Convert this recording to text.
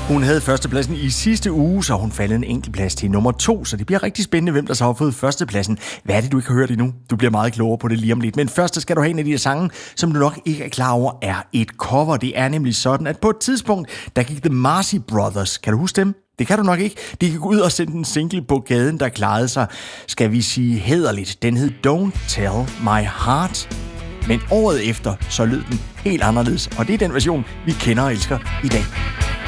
Hun havde førstepladsen i sidste uge, så hun faldt en enkelt plads til nummer 2, så det bliver rigtig spændende, hvem der så har fået førstepladsen. Hvad er det, du ikke har hørt endnu? Du bliver meget klogere på det lige om lidt. Men først skal du have en af de her sange, som du nok ikke er klar over, er et cover. Det er nemlig sådan, at på et tidspunkt, der gik The Marcy Brothers. Kan du huske dem? Det kan du nok ikke. De gik ud og sendte en single på gaden, der klarede sig, skal vi sige, hæderligt. Den hed Don't Tell My Heart. Men året efter, så lød den helt anderledes. Og det er den version, vi kender og elsker i dag.